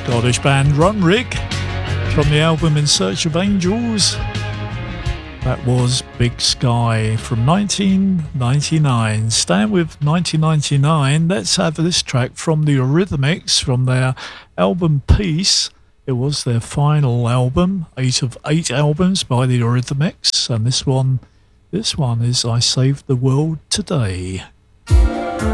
Scottish band Runrig from the album In Search of Angels. That was Big Sky from 1999. Staying with 1999, let's have this track from the Eurythmics from their album Peace. It was their final album, 8 of 8 albums by the Eurythmics, and this one is I Saved the World Today.